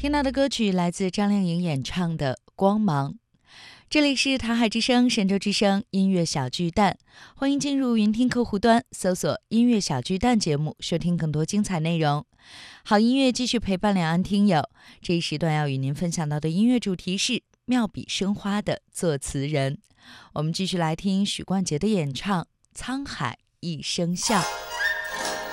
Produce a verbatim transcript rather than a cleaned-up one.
听到的歌曲来自张靓颖演唱的《光芒》。这里是台海之声、神州之声音乐小巨蛋，欢迎进入云听客户端，搜索音乐小巨蛋节目，收听更多精彩内容。好音乐继续陪伴两岸听友，这一时段要与您分享到的音乐主题是妙笔生花的作词人。我们继续来听许冠杰的演唱《沧海一声笑》。